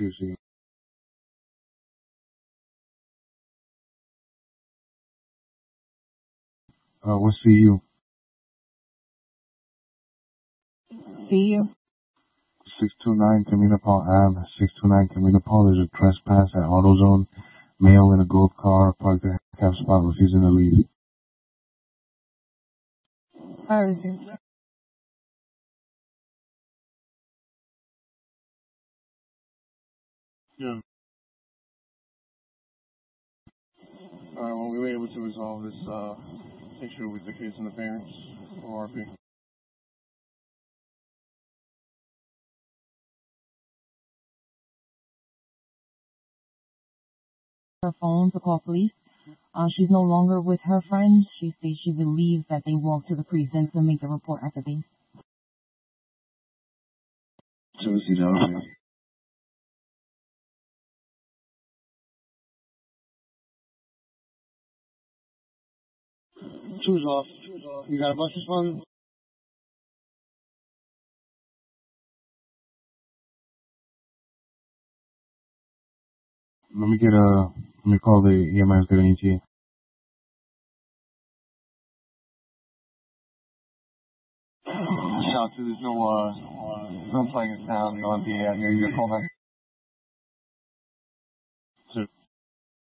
see. What's CU? CU? 629 Camino Paul Ave. 629 Camino Paul. There's a trespass at AutoZone. Male in a gold car parked at a cap spot refusing to leave. I resume. Yeah. Alright, well, we were able to resolve this issue with the kids and the parents for RP. Her phone to call police. She's no longer with her friends. She states she believes that they walked to the precinct to make the report at the base. Josie Dog. Shoes off. You got a bus respondent? Let me call the EMS, get an ETA. Shout to there's no playing in town on the near your call back.